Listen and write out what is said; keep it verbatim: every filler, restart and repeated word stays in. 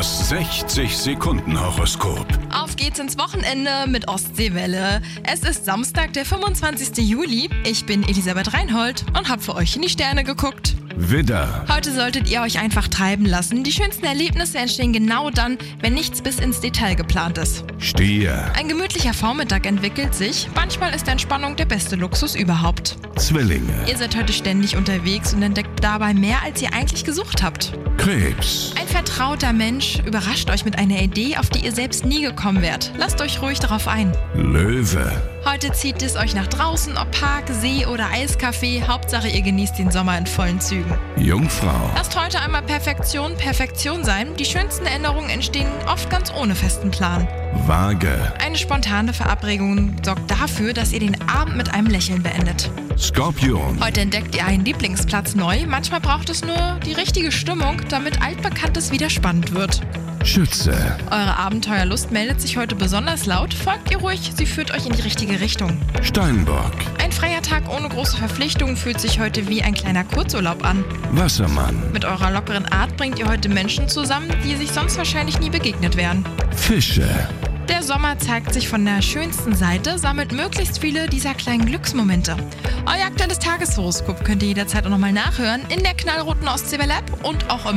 Das sechzig-Sekunden-Horoskop. Auf geht's ins Wochenende mit Ostseewelle. Es ist Samstag, der fünfundzwanzigster Juli. Ich bin Elisabeth Reinhold und hab für euch in die Sterne geguckt. Widder, Heute solltet ihr euch einfach treiben lassen. Die schönsten Erlebnisse entstehen genau dann, wenn nichts bis ins Detail geplant ist. Stier, Ein gemütlicher Vormittag entwickelt sich. Manchmal ist Entspannung der beste Luxus überhaupt. Zwillinge, Ihr seid heute ständig unterwegs und entdeckt dabei mehr, als ihr eigentlich gesucht habt. Krebs, Ein vertrauter Mensch überrascht euch mit einer Idee, auf die ihr selbst nie gekommen wärt. Lasst euch ruhig darauf ein. Löwe, Heute zieht es euch nach draußen, ob Park, See oder Eiscafé. Hauptsache ihr genießt den Sommer in vollen Zügen. Jungfrau, Lasst heute einmal Perfektion Perfektion sein. Die schönsten Änderungen entstehen oft ganz ohne festen Plan. Waage, Eine spontane Verabredung sorgt dafür, dass ihr den Abend mit einem Lächeln beendet. Skorpion, Heute entdeckt ihr einen Lieblingsplatz neu. Manchmal braucht es nur die richtige Stimmung, damit Altbekanntes wieder spannend wird. Schütze, Eure Abenteuerlust meldet sich heute besonders laut. Folgt ihr ruhig, sie führt euch in die richtige Richtung. Steinbock, Ein freier Tag ohne große Verpflichtungen fühlt sich heute wie ein kleiner Kurzurlaub an. Wassermann, Mit eurer lockeren Art bringt ihr heute Menschen zusammen, die sich sonst wahrscheinlich nie begegnet wären. Fische, Der Sommer zeigt sich von der schönsten Seite, sammelt möglichst viele dieser kleinen Glücksmomente. Euer aktuelles Tageshoroskop könnt ihr jederzeit auch nochmal nachhören in der knallroten Ostseewelle-App und auch im